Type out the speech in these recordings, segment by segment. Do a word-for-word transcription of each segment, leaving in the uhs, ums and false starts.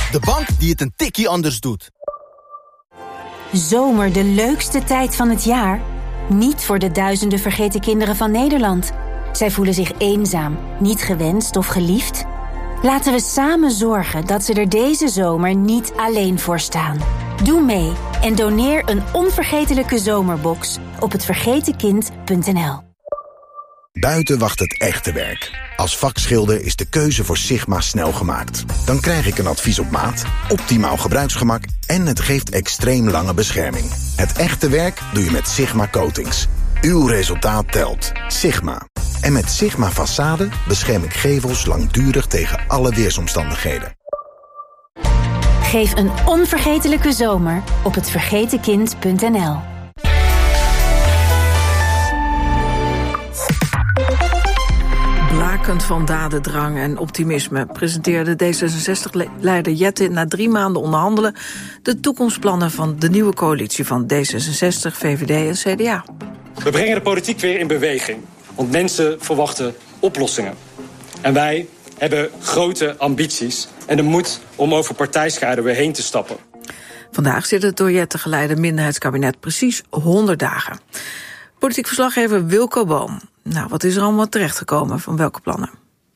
De bank die het een tikkie anders doet. Zomer, de leukste tijd van het jaar? Niet voor de duizenden vergeten kinderen van Nederland. Zij voelen zich eenzaam, niet gewenst of geliefd. Laten we samen zorgen dat ze er deze zomer niet alleen voor staan. Doe mee en doneer een onvergetelijke zomerbox op het vergeten kind punt n l. Buiten wacht het echte werk. Als vakschilder is de keuze voor Sigma snel gemaakt. Dan krijg ik een advies op maat, optimaal gebruiksgemak en het geeft extreem lange bescherming. Het echte werk doe je met Sigma Coatings. Uw resultaat telt. Sigma. En met Sigma Façade bescherm ik gevels langdurig tegen alle weersomstandigheden. Geef een onvergetelijke zomer op het vergeten kind punt n l. Blakend van dadendrang en optimisme presenteerde D zesenzestig-leider Jette na drie maanden onderhandelen de toekomstplannen van de nieuwe coalitie van D zesenzestig, V V D en C D A. We brengen de politiek weer in beweging, want mensen verwachten oplossingen. En wij hebben grote ambities en de moed om over partijschade weer heen te stappen. Vandaag zit het door Jette geleide minderheidskabinet precies honderd dagen. Politiek verslaggever Wilco Boom. Nou, wat is er allemaal terechtgekomen? Van welke plannen?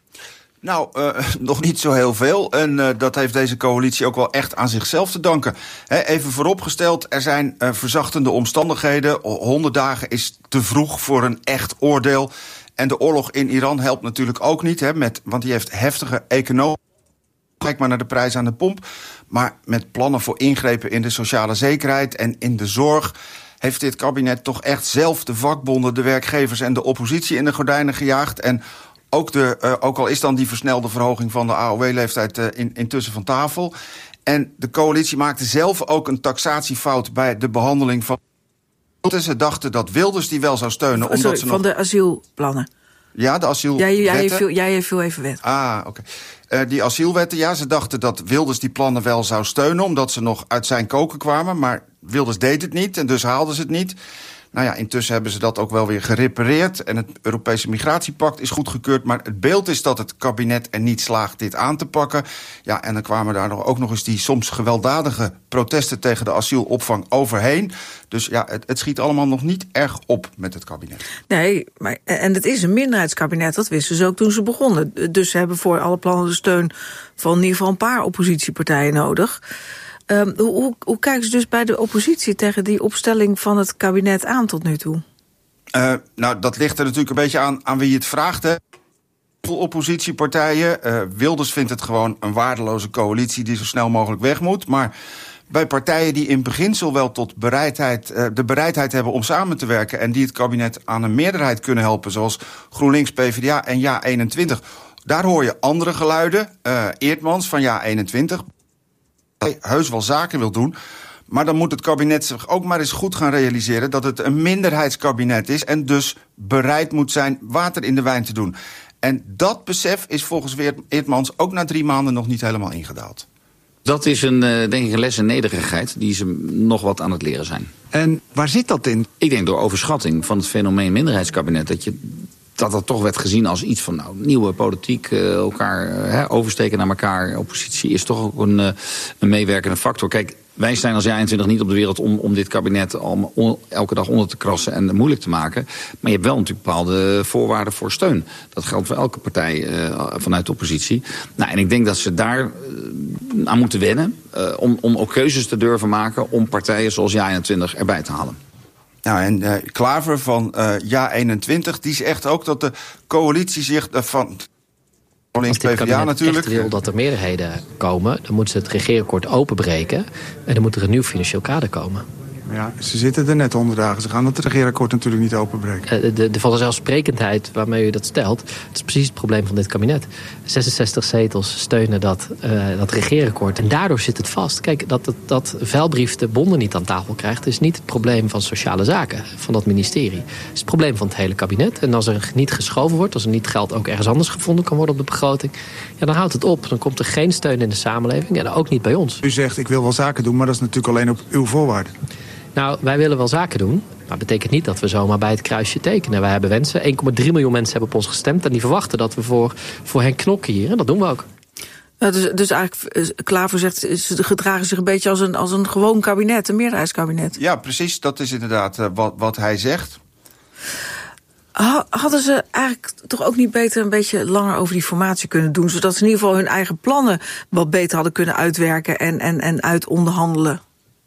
Nou, uh, nog niet zo heel veel. En uh, dat heeft deze coalitie ook wel echt aan zichzelf te danken. He, even vooropgesteld, er zijn uh, verzachtende omstandigheden. honderd dagen is te vroeg voor een echt oordeel. En de oorlog in Iran helpt natuurlijk ook niet, he, met, want die heeft heftige economische... Kijk maar naar de prijs aan de pomp. Maar met plannen voor ingrepen in de sociale zekerheid en in de zorg heeft dit kabinet toch echt zelf de vakbonden, de werkgevers en de oppositie in de gordijnen gejaagd. En ook, de, uh, ook al is dan die versnelde verhoging van de A O W-leeftijd uh, in, intussen van tafel. En de coalitie maakte zelf ook een taxatiefout bij de behandeling van... Ze dachten dat Wilders die wel zou steunen. Sorry, omdat ze van nog... de asielplannen. Ja, de asielwetten. Jij, jij, viel, jij viel even wet. Ah, oké. Okay. Uh, die asielwetten, ja, ze dachten dat Wilders die plannen wel zou steunen, omdat ze nog uit zijn koken kwamen. Maar Wilders deed het niet en dus haalden ze het niet. Nou ja, intussen hebben ze dat ook wel weer gerepareerd. En het Europese migratiepact is goedgekeurd. Maar het beeld is dat het kabinet er niet slaagt dit aan te pakken. Ja, en dan kwamen daar nog, ook nog eens die soms gewelddadige protesten tegen de asielopvang overheen. Dus ja, het, het schiet allemaal nog niet erg op met het kabinet. Nee, maar, en het is een minderheidskabinet, dat wisten ze ook toen ze begonnen. Dus ze hebben voor alle plannen de steun van in ieder geval een paar oppositiepartijen nodig. Um, hoe, hoe, hoe kijken ze dus bij de oppositie tegen die opstelling van het kabinet aan tot nu toe? Uh, nou, dat ligt er natuurlijk een beetje aan, aan wie je het vraagt, hè. Veel oppositiepartijen. Uh, Wilders vindt het gewoon een waardeloze coalitie die zo snel mogelijk weg moet. Maar bij partijen die in beginsel wel tot bereidheid, uh, de bereidheid hebben om samen te werken en die het kabinet aan een meerderheid kunnen helpen, zoals GroenLinks, P v d A en Ja eenentwintig. Daar hoor je andere geluiden. Uh, Eertmans van Ja eenentwintig. Heus wel zaken wil doen. Maar dan moet het kabinet zich ook maar eens goed gaan realiseren dat het een minderheidskabinet is en dus bereid moet zijn water in de wijn te doen. En dat besef is volgens Eertmans ook na drie maanden nog niet helemaal ingedaald. Dat is een, denk ik, een les in nederigheid die ze nog wat aan het leren zijn. En waar zit dat in? Ik denk door overschatting van het fenomeen minderheidskabinet, dat je dat dat toch werd gezien als iets van nou, nieuwe politiek, uh, elkaar uh, oversteken naar elkaar. Oppositie is toch ook een, uh, een meewerkende factor. Kijk, wij zijn als Ja eenentwintig niet op de wereld om, om dit kabinet om, om elke dag onder te krassen en moeilijk te maken. Maar je hebt wel natuurlijk bepaalde voorwaarden voor steun. Dat geldt voor elke partij uh, vanuit de oppositie. Nou, en ik denk dat ze daar uh, aan moeten wennen uh, om, om ook keuzes te durven maken om partijen zoals Ja eenentwintig erbij te halen. Nou, en uh, Klaver van uh, Ja eenentwintig, die zegt ook dat de coalitie zich uh, van GroenLinks, P v d A natuurlijk echt wil dat er meerderheden komen, dan moeten ze het regeerakkoord openbreken en dan moet er een nieuw financieel kader komen. Ja, ze zitten er net honderd dagen. Ze gaan het regeerakkoord natuurlijk niet openbreken. De, de, de vanzelfsprekendheid waarmee u dat stelt, dat is precies het probleem van dit kabinet. zesenzestig zetels steunen dat, uh, dat regeerakkoord. En daardoor zit het vast. Kijk, dat, dat, dat vuilbrief de bonden niet aan tafel krijgt, is niet het probleem van sociale zaken, van dat ministerie. Het is het probleem van het hele kabinet. En als er niet geschoven wordt, als er niet geld ook ergens anders gevonden kan worden op de begroting, ja, dan houdt het op. Dan komt er geen steun in de samenleving en ook niet bij ons. U zegt, ik wil wel zaken doen, maar dat is natuurlijk alleen op uw voorwaarden. Nou, wij willen wel zaken doen, maar dat betekent niet dat we zomaar bij het kruisje tekenen. Wij hebben wensen. één komma drie miljoen mensen hebben op ons gestemd en die verwachten dat we voor, voor hen knokken hier. En dat doen we ook. Ja, dus, dus eigenlijk, Klaver zegt, ze gedragen zich een beetje als een, als een gewoon kabinet, een meerderheidskabinet. Ja, precies, dat is inderdaad uh, wat, wat hij zegt. Hadden ze eigenlijk toch ook niet beter een beetje langer over die formatie kunnen doen, zodat ze in ieder geval hun eigen plannen wat beter hadden kunnen uitwerken en, en, en uitonderhandelen?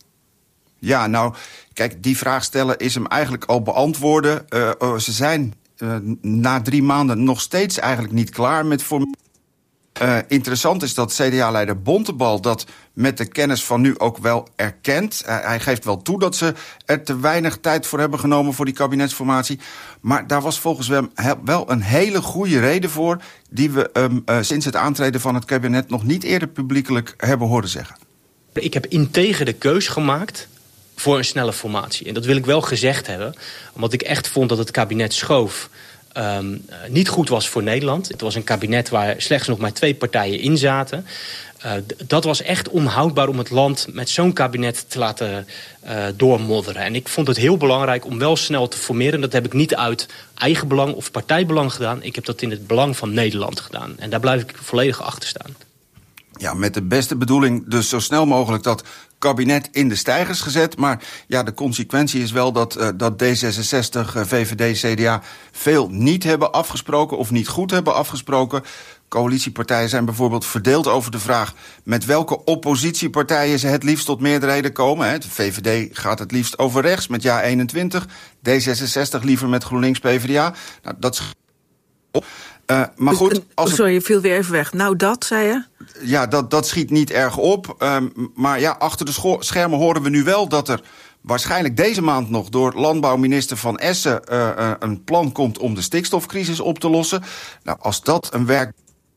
Ja, nou, kijk, die vraag stellen is hem eigenlijk al beantwoorden. Uh, uh, ze zijn uh, na drie maanden nog steeds eigenlijk niet klaar met formatie. Uh, interessant is dat C D A-leider Bontebal dat met de kennis van nu ook wel erkent. Uh, hij geeft wel toe dat ze er te weinig tijd voor hebben genomen voor die kabinetsformatie. Maar daar was volgens hem wel een hele goede reden voor, die we um, uh, sinds het aantreden van het kabinet nog niet eerder publiekelijk hebben horen zeggen. Ik heb integer de keus gemaakt voor een snelle formatie. En dat wil ik wel gezegd hebben, omdat ik echt vond dat het kabinet schoof Um, niet goed was voor Nederland. Het was een kabinet waar slechts nog maar twee partijen in zaten. Uh, d- dat was echt onhoudbaar om het land met zo'n kabinet te laten uh, doormodderen. En ik vond het heel belangrijk om wel snel te formeren. Dat heb ik niet uit eigen belang of partijbelang gedaan. Ik heb dat in het belang van Nederland gedaan. En daar blijf ik volledig achter staan. Ja, met de beste bedoeling dus zo snel mogelijk dat kabinet in de steigers gezet. Maar ja, de consequentie is wel dat, uh, dat D zesenzestig, uh, V V D, C D A veel niet hebben afgesproken of niet goed hebben afgesproken. Coalitiepartijen zijn bijvoorbeeld verdeeld over de vraag met welke oppositiepartijen ze het liefst tot meerderheden komen. Hè. De V V D gaat het liefst over rechts met Ja eenentwintig. D zesenzestig liever met GroenLinks, P v d A. Nou, dat is... Uh, maar goed, als het... Sorry, je viel weer even weg. Nou, dat, zei je? Ja, dat, dat schiet niet erg op. Um, maar ja, achter de scho- schermen horen we nu wel dat er waarschijnlijk deze maand nog door landbouwminister Van Essen uh, uh, een plan komt om de stikstofcrisis op te lossen. Nou, als dat een werk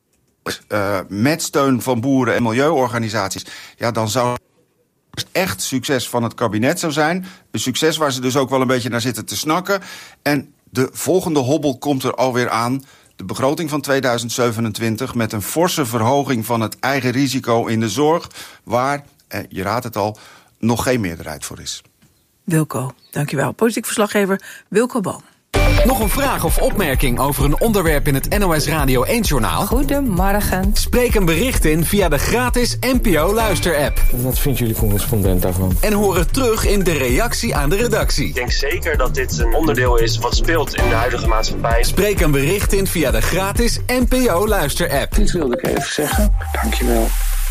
uh, met steun van boeren en milieuorganisaties, ja, dan zou het echt succes van het kabinet zou zijn. Een succes waar ze dus ook wel een beetje naar zitten te snakken. En de volgende hobbel komt er alweer aan. De begroting van tweeduizend zevenentwintig met een forse verhoging van het eigen risico in de zorg, waar, eh, je raadt het al, nog geen meerderheid voor is. Wilco, dankjewel. Politiek verslaggever Wilco Boom. Nog een vraag of opmerking over een onderwerp in het N O S Radio één-journaal? Goedemorgen. Spreek een bericht in via de gratis N P O Luister-app. Wat vindt jullie correspondent daarvan? En hoor het terug in de reactie aan de redactie. Ik denk zeker dat dit een onderdeel is wat speelt in de huidige maatschappij. Spreek een bericht in via de gratis N P O Luister-app. Dit wilde ik even zeggen. Dankjewel.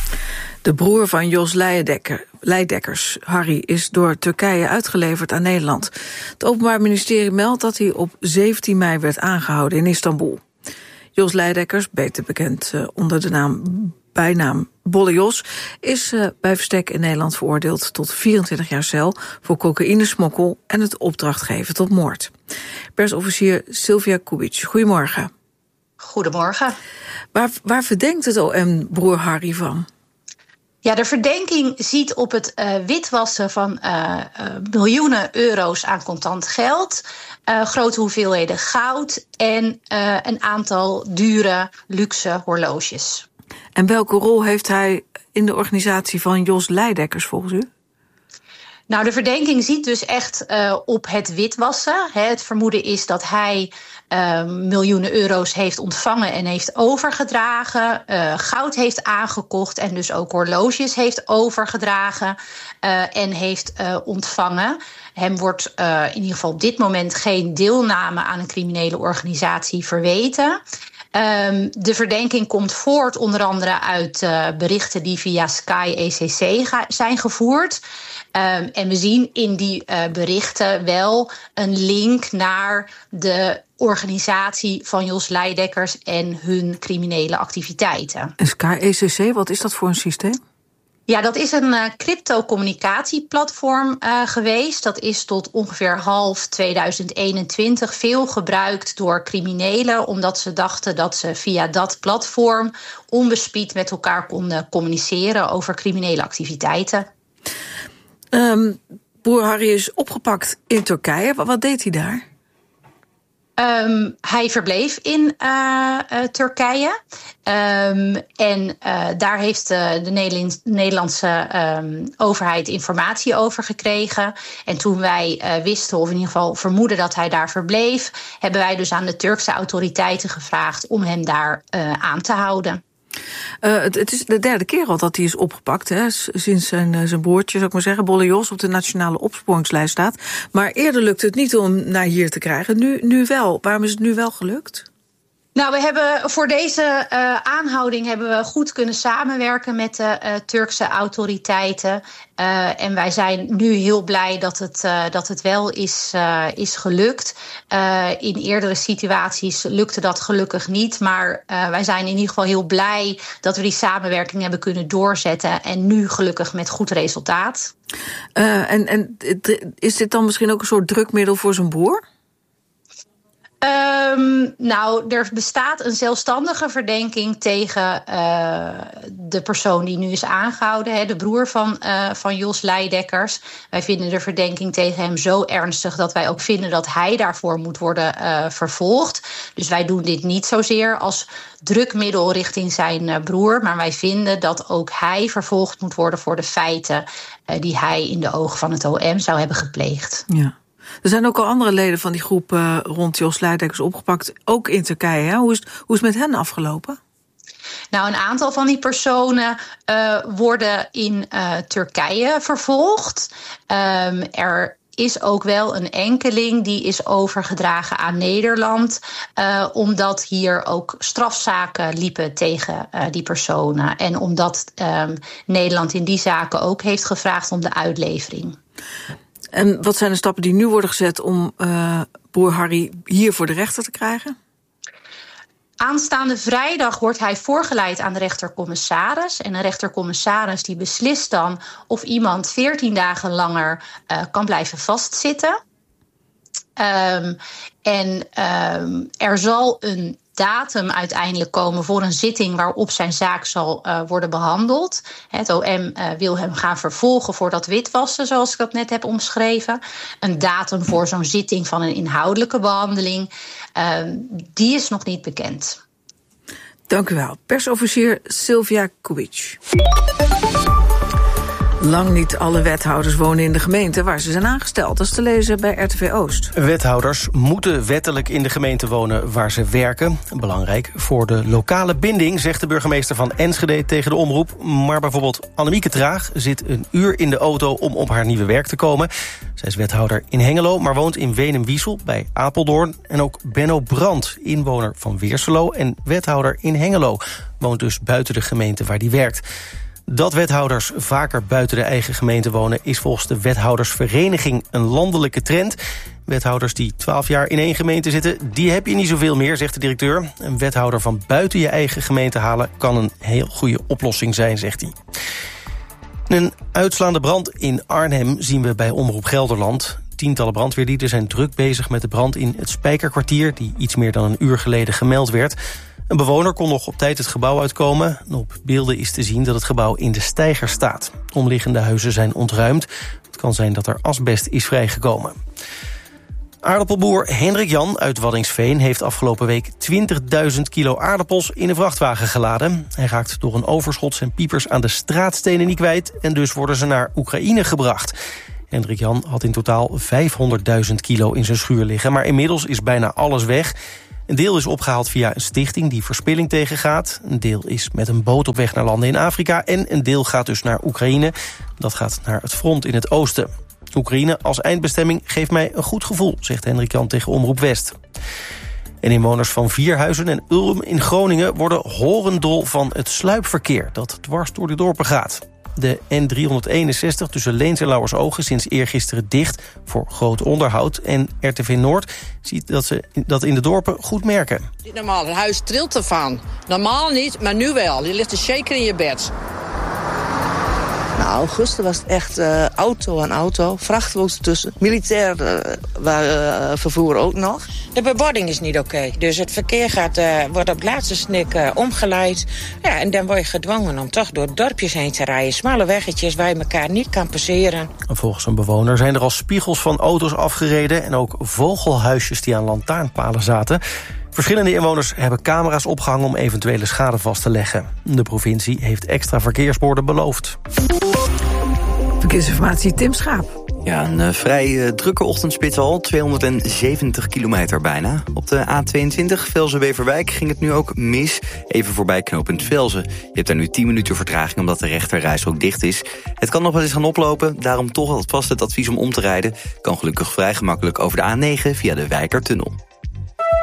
De broer van Jos Leidekker, Leidekkers, Harry, is door Turkije uitgeleverd aan Nederland. Het Openbaar Ministerie meldt dat hij op zeventien mei werd aangehouden in Istanbul. Jos Leidekkers, beter bekend uh, onder de naam, bijnaam Bolle Jos, is uh, bij verstek in Nederland veroordeeld tot vierentwintig jaar cel voor cocaïnesmokkel en het opdrachtgeven tot moord. Persofficier Sylvia Kubic, goedemorgen. Goedemorgen. Waar, waar verdenkt het O M broer Harry van? Ja, de verdenking ziet op het uh, witwassen van uh, uh, miljoenen euro's aan contant geld, uh, grote hoeveelheden goud en uh, een aantal dure, luxe horloges. En welke rol heeft hij in de organisatie van Jos Leidekkers volgens u? Nou, de verdenking ziet dus echt uh, op het witwassen. Hè. Het vermoeden is dat hij uh, miljoenen euro's heeft ontvangen en heeft overgedragen. Uh, goud heeft aangekocht en dus ook horloges heeft overgedragen uh, en heeft uh, ontvangen. Hem wordt uh, in ieder geval op dit moment geen deelname aan een criminele organisatie verweten. Um, de verdenking komt voort onder andere uit uh, berichten die via Sky E C C ga- zijn gevoerd. Um, en we zien in die uh, berichten wel een link naar de organisatie van Jos Leidekkers en hun criminele activiteiten. En Sky E C C, wat is dat voor een systeem? Ja, dat is een uh, crypto-communicatieplatform uh, geweest. Dat is tot ongeveer half tweeduizend eenentwintig veel gebruikt door criminelen, omdat ze dachten dat ze via dat platform onbespied met elkaar konden communiceren over criminele activiteiten. Um, broer Harry is opgepakt in Turkije. Wat, wat deed hij daar? Um, hij verbleef in uh, uh, Turkije. Um, en uh, daar heeft uh, de Nederland, Nederlandse um, overheid informatie over gekregen. En toen wij uh, wisten, of in ieder geval vermoeden dat hij daar verbleef, hebben wij dus aan de Turkse autoriteiten gevraagd om hem daar uh, aan te houden. Uh, het, het is de derde keer al dat hij is opgepakt. Hè, sinds zijn, uh, zijn broertje, zou ik maar zeggen, Bolle Jos, op de nationale opsporingslijst staat. Maar eerder lukte het niet om hem naar hier te krijgen. Nu, nu wel. Waarom is het nu wel gelukt? Nou, we hebben voor deze uh, aanhouding hebben we goed kunnen samenwerken met de uh, Turkse autoriteiten. Uh, en wij zijn nu heel blij dat het, uh, dat het wel is, uh, is gelukt. Uh, in eerdere situaties lukte dat gelukkig niet. Maar uh, wij zijn in ieder geval heel blij dat we die samenwerking hebben kunnen doorzetten. En nu gelukkig met goed resultaat. Uh, en, en is dit dan misschien ook een soort drukmiddel voor zijn broer? Um, nou, er bestaat een zelfstandige verdenking tegen uh, de persoon die nu is aangehouden, hè, de broer van, uh, van Jos Leidekkers. Wij vinden de verdenking tegen hem zo ernstig dat wij ook vinden dat hij daarvoor moet worden uh, vervolgd. Dus wij doen dit niet zozeer als drukmiddel richting zijn uh, broer, maar wij vinden dat ook hij vervolgd moet worden voor de feiten uh, die hij in de ogen van het O M zou hebben gepleegd. Ja. Er zijn ook al andere leden van die groep uh, rond Jos Leidekkers opgepakt, ook in Turkije. Hè? Hoe is, hoe is het met hen afgelopen? Nou, een aantal van die personen uh, worden in uh, Turkije vervolgd. Um, er is ook wel een enkeling die is overgedragen aan Nederland, Uh, omdat hier ook strafzaken liepen tegen uh, die personen. En omdat um, Nederland in die zaken ook heeft gevraagd om de uitlevering. En wat zijn de stappen die nu worden gezet om uh, broer Harry hier voor de rechter te krijgen? Aanstaande vrijdag wordt hij voorgeleid aan de rechtercommissaris. En een rechtercommissaris die beslist dan of iemand veertien dagen langer uh, kan blijven vastzitten. Um, en um, er zal een datum uiteindelijk komen voor een zitting waarop zijn zaak zal uh, worden behandeld. Het O M uh, wil hem gaan vervolgen voor dat witwassen, zoals ik dat net heb omschreven. Een datum voor zo'n zitting van een inhoudelijke behandeling, uh, die is nog niet bekend. Dank u wel. Persofficier Sylvia Kubic. Lang niet alle wethouders wonen in de gemeente waar ze zijn aangesteld. Dat is te lezen bij R T V Oost. Wethouders moeten wettelijk in de gemeente wonen waar ze werken. Belangrijk voor de lokale binding, zegt de burgemeester van Enschede tegen de Omroep. Maar bijvoorbeeld Annemieke Traag zit een uur in de auto om op haar nieuwe werk te komen. Zij is wethouder in Hengelo, maar woont in Wenum-Wiesel bij Apeldoorn. En ook Benno Brandt, inwoner van Weerselo en wethouder in Hengelo, woont dus buiten de gemeente waar hij werkt. Dat wethouders vaker buiten de eigen gemeente wonen is volgens de wethoudersvereniging een landelijke trend. Wethouders die twaalf jaar in één gemeente zitten, die heb je niet zoveel meer, zegt de directeur. Een wethouder van buiten je eigen gemeente halen kan een heel goede oplossing zijn, zegt hij. Een uitslaande brand in Arnhem zien we bij Omroep Gelderland. Tientallen brandweerlieden zijn druk bezig met de brand in het Spijkerkwartier, die iets meer dan een uur geleden gemeld werd. Een bewoner kon nog op tijd het gebouw uitkomen. Op beelden is te zien dat het gebouw in de steiger staat. Omliggende huizen zijn ontruimd. Het kan zijn dat er asbest is vrijgekomen. Aardappelboer Hendrik Jan uit Waddinxveen heeft afgelopen week twintigduizend kilo aardappels in een vrachtwagen geladen. Hij raakt door een overschot zijn piepers aan de straatstenen niet kwijt en dus worden ze naar Oekraïne gebracht. Hendrik Jan had in totaal vijfhonderdduizend kilo in zijn schuur liggen, maar inmiddels is bijna alles weg. Een deel is opgehaald via een stichting die verspilling tegengaat. Een deel is met een boot op weg naar landen in Afrika. En een deel gaat dus naar Oekraïne. Dat gaat naar het front in het oosten. Oekraïne als eindbestemming geeft mij een goed gevoel, zegt Hendrik Jan tegen Omroep West. En inwoners van Vierhuizen en Ulm in Groningen worden horendol van het sluipverkeer dat dwars door de dorpen gaat. De N driehonderdeenenzestig tussen Leens en Lauwersoog is sinds eergisteren dicht voor groot onderhoud. En R T V Noord ziet dat ze dat in de dorpen goed merken. Niet normaal, het huis trilt ervan. Normaal niet, maar nu wel. Je ligt er zeker in je bed. Nou, gisteren was het echt uh, auto aan auto, vrachtwagens tussen. Militair uh, uh, vervoer ook nog. De bebording is niet oké. Okay. Dus het verkeer gaat, uh, wordt op het laatste snik uh, omgeleid. Ja, en dan word je gedwongen om toch door dorpjes heen te rijden. Smalle weggetjes waar je elkaar niet kan passeren. Volgens een bewoner zijn er al spiegels van auto's afgereden en ook vogelhuisjes die aan lantaarnpalen zaten. Verschillende inwoners hebben camera's opgehangen om eventuele schade vast te leggen. De provincie heeft extra verkeersborden beloofd. Verkeersinformatie Tim Schaap. Ja, een uh, vrij uh, drukke ochtendspits al, tweehonderdzeventig kilometer bijna. Op de A tweeëntwintig Velzen-Beverwijk ging het nu ook mis, even voorbij knooppunt Velzen. Je hebt daar nu tien minuten vertraging omdat de rechterreis ook dicht is. Het kan nog wel eens gaan oplopen, daarom toch alvast het advies om om te rijden. Kan gelukkig vrij gemakkelijk over de A negen via de Wijkertunnel.